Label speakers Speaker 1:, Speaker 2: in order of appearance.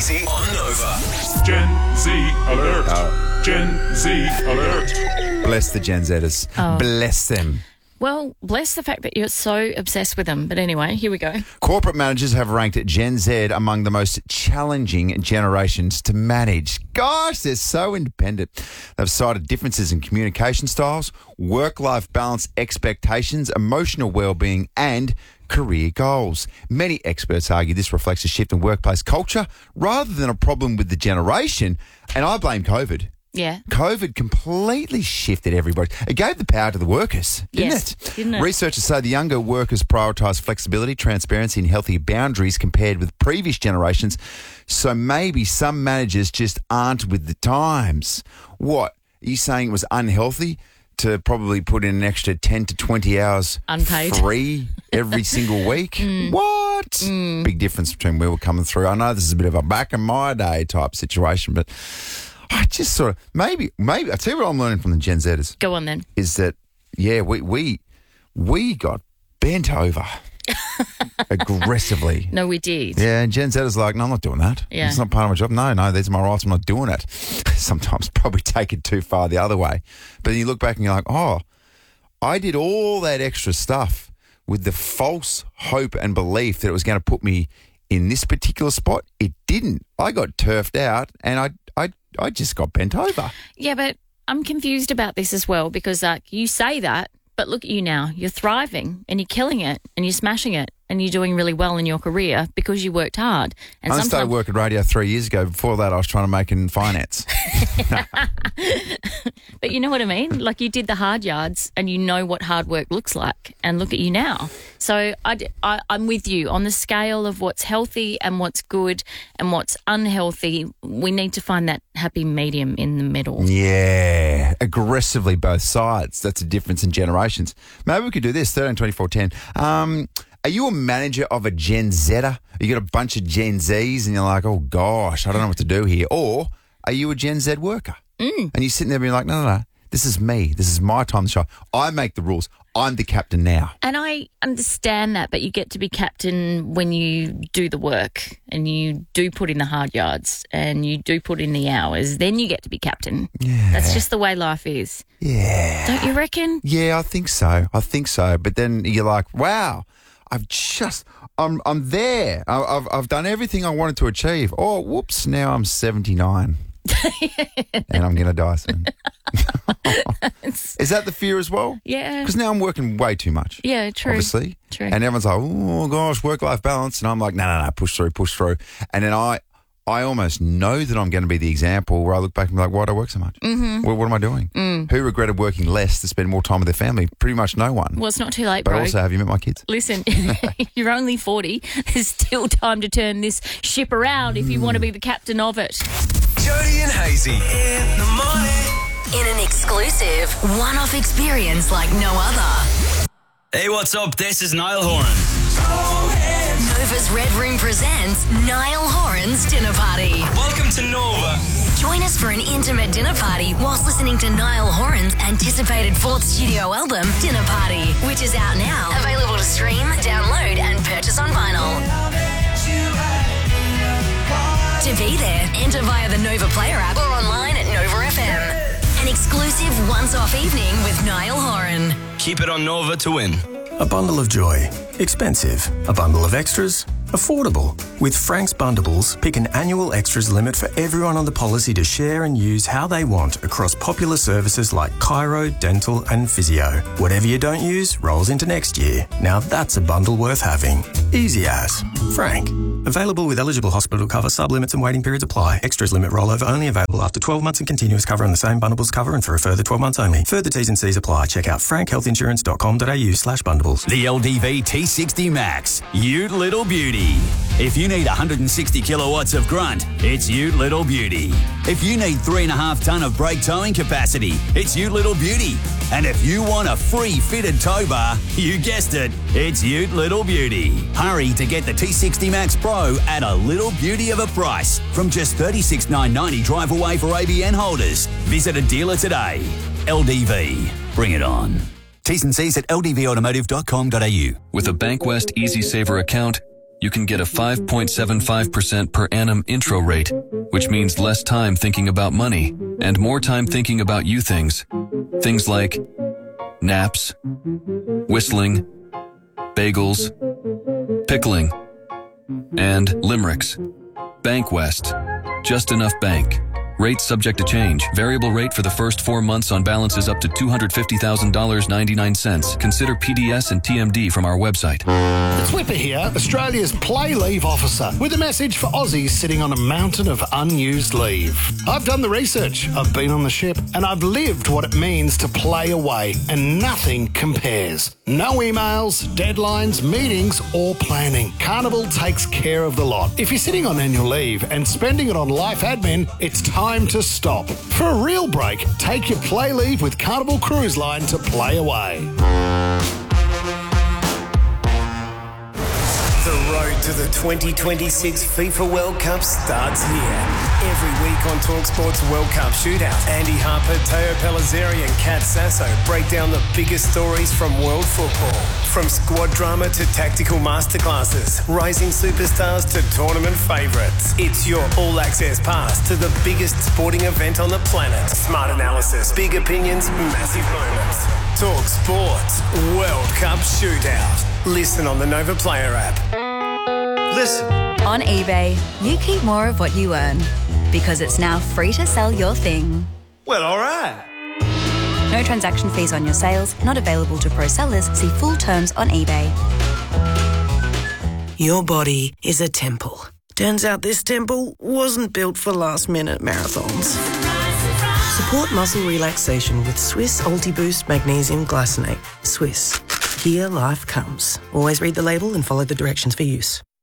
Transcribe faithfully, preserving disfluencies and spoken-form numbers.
Speaker 1: Hazy on Nova.
Speaker 2: Gen Z alert. Oh. Gen Z alert.
Speaker 3: Bless the Gen Zers.
Speaker 4: Oh.
Speaker 3: Bless them.
Speaker 4: Well, bless the fact that you're so obsessed with them. But anyway, here we go.
Speaker 3: Corporate managers have ranked Gen Z among the most challenging generations to manage. Gosh, they're so independent. They've cited differences in communication styles, work-life balance expectations, emotional well-being and career goals. Many experts argue this reflects a shift in workplace culture rather than a problem with the generation. And I blame COVID.
Speaker 4: Yeah.
Speaker 3: COVID completely shifted everybody. It gave the power to the workers, didn't
Speaker 4: Yes,
Speaker 3: it?
Speaker 4: didn't it?
Speaker 3: Researchers say the younger workers prioritise flexibility, transparency and healthy boundaries compared with previous generations. So maybe some managers just aren't with the times. What? Are you saying it was unhealthy to probably put in an extra ten to twenty hours
Speaker 4: Unpaid.
Speaker 3: free every single week?
Speaker 4: Mm.
Speaker 3: What?
Speaker 4: Mm.
Speaker 3: Big difference between where we're coming through. I know this is a bit of a back in my day type situation, but I just sort of, maybe, maybe, I'll tell you what I'm learning from the Gen Zers.
Speaker 4: Go on then.
Speaker 3: Is that, yeah, we we we got bent over aggressively.
Speaker 4: No, we did.
Speaker 3: Yeah, and Gen Zers like, no, I'm not doing that.
Speaker 4: Yeah.
Speaker 3: It's not part of my job. No, no, these are my rights. I'm not doing it. Sometimes probably take it too far the other way. But then you look back and you're like, oh, I did all that extra stuff with the false hope and belief that it was going to put me in this particular spot. It didn't. I got turfed out and I I I just got bent over.
Speaker 4: Yeah, but I'm confused about this as well because like you say that, but look at you now. You're thriving and you're killing it and you're smashing it and you're doing really well in your career because you worked hard. And
Speaker 3: I
Speaker 4: sometimes
Speaker 3: started working radio three years ago. Before that, I was trying to make it in finance.
Speaker 4: But you know what I mean? Like you did the hard yards and you know what hard work looks like. And look at you now. So I, I, I'm with you on the scale of what's healthy and what's good and what's unhealthy. We need to find that happy medium in the middle.
Speaker 3: Yeah, aggressively both sides. That's a difference in generations. Maybe we could do this, thirteen twenty-four ten. Um, are you a manager of a Gen Zer? You got a bunch of Gen Zs and you're like, oh gosh, I don't know what to do here. Or are you a Gen Z worker?
Speaker 4: Mm.
Speaker 3: And you're sitting there being like, no, no, no, this is me. This is my time to shine. I make the rules. I'm the captain now.
Speaker 4: And I understand that, but you get to be captain when you do the work and you do put in the hard yards and you do put in the hours. Then you get to be captain.
Speaker 3: Yeah.
Speaker 4: That's just the way life is.
Speaker 3: Yeah.
Speaker 4: Don't you reckon?
Speaker 3: Yeah, I think so. I think so. But then you're like, wow, I've just, I'm I'm there. I- I've I've done everything I wanted to achieve. Oh, whoops, now I'm seventy-nine. And I'm going to die soon. Is that the fear as well?
Speaker 4: Yeah.
Speaker 3: Because now I'm working way too much.
Speaker 4: Yeah, true.
Speaker 3: Obviously.
Speaker 4: True.
Speaker 3: And everyone's like, oh, gosh, work-life balance. And I'm like, no, no, no, push through, push through. And then I I almost know that I'm going to be the example where I look back and be like, why do I work so much?
Speaker 4: Mm-hmm.
Speaker 3: Well, what am I doing?
Speaker 4: Mm.
Speaker 3: Who regretted working less to spend more time with their family? Pretty much no one.
Speaker 4: Well, it's not too late,
Speaker 3: But
Speaker 4: bro.
Speaker 3: also, have you met my kids?
Speaker 4: Listen, you're only forty. There's still time to turn this ship around if you want to be the captain of it.
Speaker 1: Jody and Hazy in the morning.
Speaker 5: In an exclusive one-off experience like no other.
Speaker 6: Hey, what's up? This is Niall Horan.
Speaker 5: Nova's Red Room presents Niall Horan's Dinner Party.
Speaker 6: Welcome to Nova.
Speaker 5: Join us for an intimate dinner party whilst listening to Niall Horan's anticipated fourth studio album, Dinner Party, which is out now. Available to stream, download and purchase on vinyl. To be there, enter via the Nova Player app or online at Nova F M. An exclusive once-off evening with Niall Horan.
Speaker 6: Keep it on Nova to win.
Speaker 7: A bundle of joy. Expensive. A bundle of extras. Affordable. With Frank's Bundables, pick an annual extras limit for everyone on the policy to share and use how they want across popular services like chiro, dental and physio. Whatever you don't use rolls into next year. Now that's a bundle worth having. Easy as. Frank. Available with eligible hospital cover, sub-limits and waiting periods apply. Extras limit rollover only available after twelve months and continuous cover on the same Bundables cover and for a further twelve months only. Further T's and C's apply. Check out frank health insurance dot com dot a u slash bundables.
Speaker 8: The L D V T sixty Max, Ute Little Beauty. If you need one hundred sixty kilowatts of grunt, it's Ute Little Beauty. If you need three and a half tonne of brake towing capacity, it's Ute Little Beauty. And if you want a free fitted tow bar, you guessed it, it's Ute Little Beauty. Hurry to get the T sixty Max Pro at a little beauty of a price from just thirty-six thousand nine hundred ninety drive away for A B N holders. Visit a dealer today. L D V, bring it on. T's and C's at l d v automotive dot com dot a u.
Speaker 9: With a Bankwest Easy Saver account, you can get a five point seven five percent per annum intro rate, which means less time thinking about money and more time thinking about you things. Things like naps, whistling, bagels, pickling, and limericks. Bank West. Just enough bank. Rate subject to change. Variable rate for the first four months on balances up to two hundred fifty thousand dollars and ninety-nine cents. Consider P D S and T M D from our website.
Speaker 10: It's Whipper here, Australia's play leave officer, with a message for Aussies sitting on a mountain of unused leave. I've done the research, I've been on the ship, and I've lived what it means to play away, and nothing compares. No emails, deadlines, meetings, or planning. Carnival takes care of the lot. If you're sitting on annual leave and spending it on life admin, it's time to stop. For a real break, take your play leave with Carnival Cruise Line to play away.
Speaker 11: The road to the twenty twenty-six FIFA World Cup starts here. Every week on TalkSport's World Cup Shootout, Andy Harper, Teo Pellizzeri and Kat Sasso break down the biggest stories from world football. From squad drama to tactical masterclasses, rising superstars to tournament favourites. It's your all-access pass to the biggest sporting event on the planet. Smart analysis, big opinions, massive moments. TalkSport's World Cup Shootout. Listen on the Nova Player app.
Speaker 12: Listen. On eBay, you keep more of what you earn because it's now free to sell your thing.
Speaker 1: Well, all right.
Speaker 12: No transaction fees on your sales, not available to pro sellers. See full terms on eBay.
Speaker 13: Your body is a temple. Turns out this temple wasn't built for last-minute marathons. Support muscle relaxation with Swiss Ultiboost Magnesium Glycinate. Swiss. Here life comes. Always read the label and follow the directions for use.